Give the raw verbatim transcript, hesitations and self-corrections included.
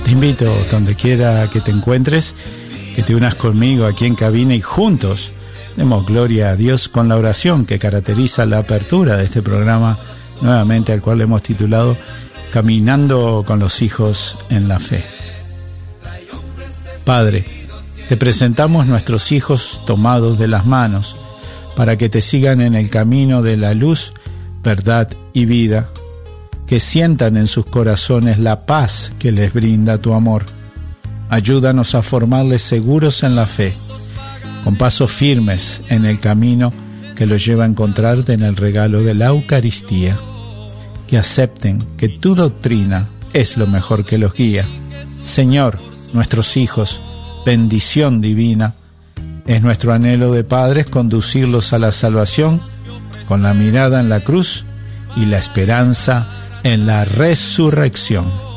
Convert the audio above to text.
Te invito, donde quiera que te encuentres, que te unas conmigo aquí en cabina y juntos demos gloria a Dios con la oración que caracteriza la apertura de este programa, nuevamente al cual hemos titulado Caminando con los hijos en la fe. Padre, te presentamos nuestros hijos tomados de las manos para que te sigan en el camino de la luz, verdad y vida, que sientan en sus corazones la paz que les brinda tu amor. Ayúdanos a formarles seguros en la fe, con pasos firmes en el camino que los lleva a encontrarte en el regalo de la Eucaristía. Que acepten que tu doctrina es lo mejor que los guía. Señor, nuestros hijos, bendición divina, es nuestro anhelo de padres conducirlos a la salvación con la mirada en la cruz y la esperanza en la resurrección.